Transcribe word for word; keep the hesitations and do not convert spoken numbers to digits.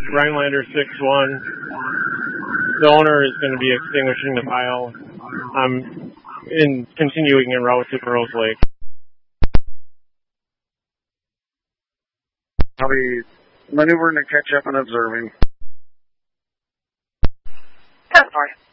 Rhinelander six one. The owner is going to be extinguishing the pile. I'm in continuing en route to Burroughs Lake. I'll be maneuvering to catch up and observing. ten four.